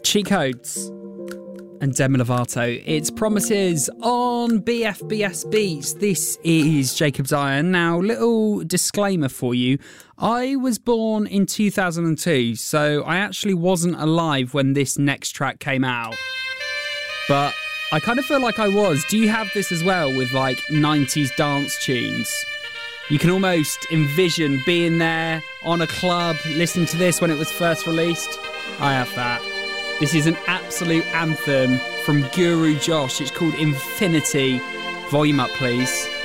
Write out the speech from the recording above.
Cheat Codes and Demi Lovato. It's Promises on BFBS Beats. This is Jacob Zion. Now, little disclaimer for you. I was born in 2002, so I actually wasn't alive when this next track came out. But I kind of feel like I was. Do you have this as well with like 90s dance tunes? You can almost envision being there on a club, listening to this when it was first released. I have that. This is an absolute anthem from Guru Josh. It's called Infinity. Volume up, please.